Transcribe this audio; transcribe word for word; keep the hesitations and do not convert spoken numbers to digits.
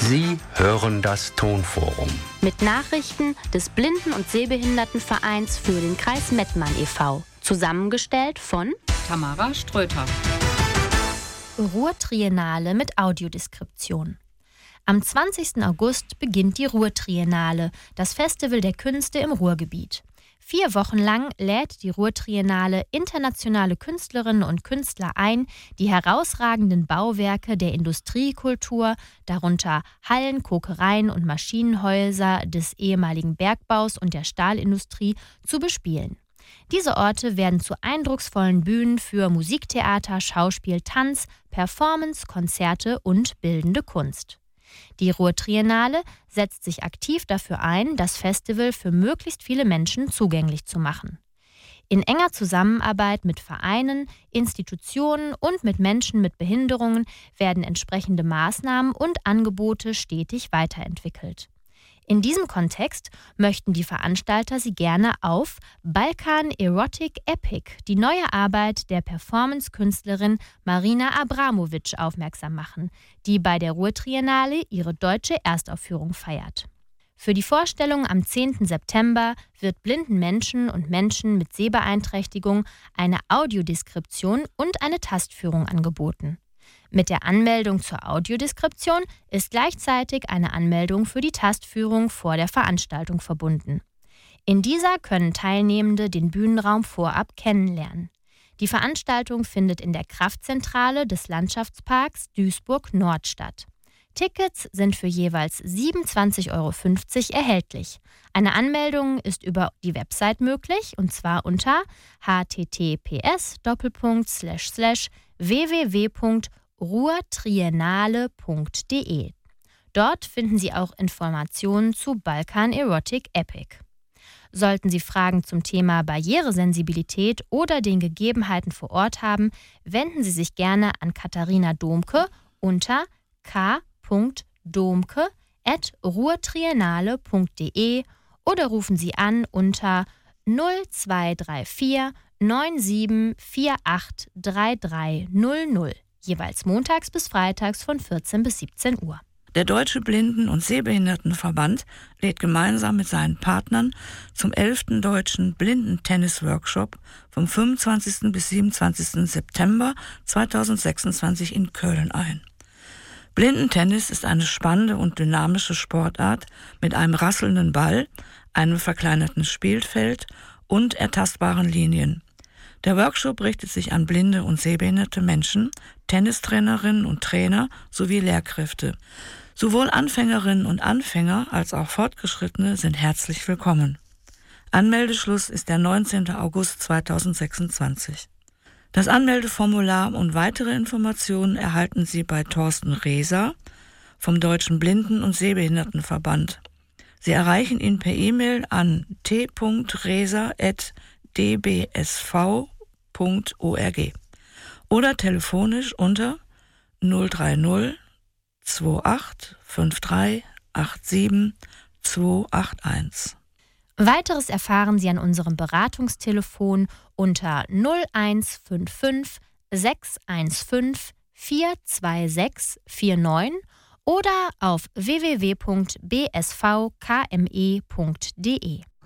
Sie hören das Tonforum. Mit Nachrichten des Blinden- und Sehbehindertenvereins für den Kreis Mettmann e V Zusammengestellt von Tamara Ströter. Ruhrtriennale mit Audiodeskription. Am zwanzigsten August beginnt die Ruhrtriennale, das Festival der Künste im Ruhrgebiet. Vier Wochen lang lädt die Ruhrtriennale internationale Künstlerinnen und Künstler ein, die herausragenden Bauwerke der Industriekultur, darunter Hallen, Kokereien und Maschinenhäuser des ehemaligen Bergbaus und der Stahlindustrie, zu bespielen. Diese Orte werden zu eindrucksvollen Bühnen für Musiktheater, Schauspiel, Tanz, Performance, Konzerte und bildende Kunst. Die Ruhrtriennale setzt sich aktiv dafür ein, das Festival für möglichst viele Menschen zugänglich zu machen. In enger Zusammenarbeit mit Vereinen, Institutionen und mit Menschen mit Behinderungen werden entsprechende Maßnahmen und Angebote stetig weiterentwickelt. In diesem Kontext möchten die Veranstalter Sie gerne auf Balkan Erotic Epic, die neue Arbeit der Performance-Künstlerin Marina Abramovic, aufmerksam machen, die bei der Ruhrtriennale ihre deutsche Erstaufführung feiert. Für die Vorstellung am zehnten September wird blinden Menschen und Menschen mit Sehbeeinträchtigung eine Audiodeskription und eine Tastführung angeboten. Mit der Anmeldung zur Audiodeskription ist gleichzeitig eine Anmeldung für die Tastführung vor der Veranstaltung verbunden. In dieser können Teilnehmende den Bühnenraum vorab kennenlernen. Die Veranstaltung findet in der Kraftzentrale des Landschaftsparks Duisburg-Nord statt. Tickets sind für jeweils siebenundzwanzig Euro fünfzig erhältlich. Eine Anmeldung ist über die Website möglich, und zwar unter h t t p s slash slash w w w punkt ruhrtriennale punkt d e. Dort finden Sie auch Informationen zu Balkan Erotic Epic. Sollten Sie Fragen zum Thema Barrieresensibilität oder den Gegebenheiten vor Ort haben, wenden Sie sich gerne an Katharina Domke unter k punkt domke at ruhrtriennale punkt d e oder rufen Sie an unter null zwei drei vier neun sieben vier acht drei drei null null, jeweils montags bis freitags von vierzehn bis siebzehn Uhr. Der Deutsche Blinden- und Sehbehindertenverband lädt gemeinsam mit seinen Partnern zum elften Deutschen Blinden-Tennis-Workshop vom fünfundzwanzigsten bis siebenundzwanzigsten September zweitausendsechsundzwanzig in Köln ein. Blindentennis ist eine spannende und dynamische Sportart mit einem rasselnden Ball, einem verkleinerten Spielfeld und ertastbaren Linien. Der Workshop richtet sich an blinde und sehbehinderte Menschen, Tennistrainerinnen und Trainer sowie Lehrkräfte. Sowohl Anfängerinnen und Anfänger als auch Fortgeschrittene sind herzlich willkommen. Anmeldeschluss ist der neunzehnten August zweitausendsechsundzwanzig. Das Anmeldeformular und weitere Informationen erhalten Sie bei Thorsten Reser vom Deutschen Blinden- und Sehbehindertenverband. Sie erreichen ihn per E-Mail an t punkt reser at d b s v punkt org oder telefonisch unter null drei null zwei acht fünf drei acht sieben zwei acht eins. Weiteres erfahren Sie an unserem Beratungstelefon unter null eins fünf fünf sechs eins fünf vier zwei sechs vier neun oder auf w w w punkt b s v k m e punkt d e.